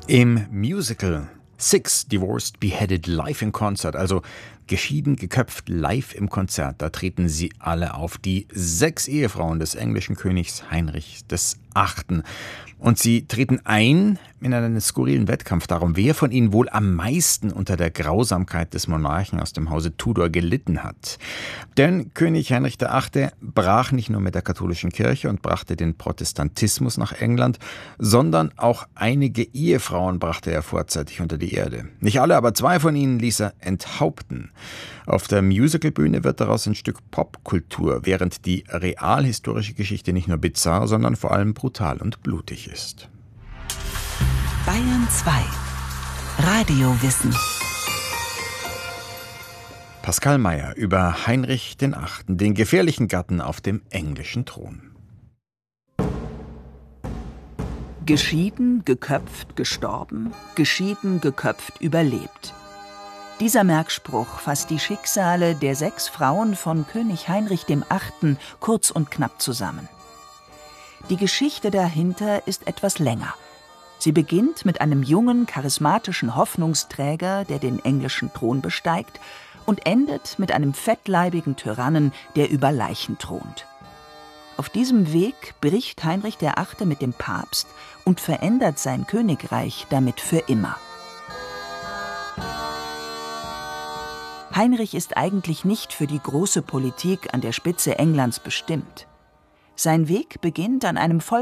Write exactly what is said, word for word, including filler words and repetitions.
Im Musical Six Divorced Beheaded live in Concert, also geschieden, geköpft live im Konzert, da treten sie alle auf, die sechs Ehefrauen des englischen Königs Heinrich des Achten. Und sie treten ein in einen skurrilen Wettkampf darum, wer von ihnen wohl am meisten unter der Grausamkeit des Monarchen aus dem Hause Tudor gelitten hat. Denn König Heinrich der Achte brach nicht nur mit der katholischen Kirche und brachte den Protestantismus nach England, sondern auch einige Ehefrauen brachte er vorzeitig unter die Erde. Nicht alle, aber zwei von ihnen ließ er enthaupten. Auf der Musicalbühne wird daraus ein Stück Popkultur, während die realhistorische Geschichte nicht nur bizarr, sondern vor allem brutal und blutig ist. Bayern zwei. Radiowissen. Pascal Mayr über Heinrich den Achten, den gefährlichen Gatten auf dem englischen Thron. Geschieden, geköpft, gestorben, geschieden, geköpft, überlebt. Dieser Merkspruch fasst die Schicksale der sechs Frauen von König Heinrich dem Achten kurz und knapp zusammen. Die Geschichte dahinter ist etwas länger. Sie beginnt mit einem jungen, charismatischen Hoffnungsträger, der den englischen Thron besteigt, und endet mit einem fettleibigen Tyrannen, der über Leichen thront. Auf diesem Weg bricht Heinrich der Achte mit dem Papst und verändert sein Königreich damit für immer. Heinrich ist eigentlich nicht für die große Politik an der Spitze Englands bestimmt. Sein Weg beginnt an einem Volk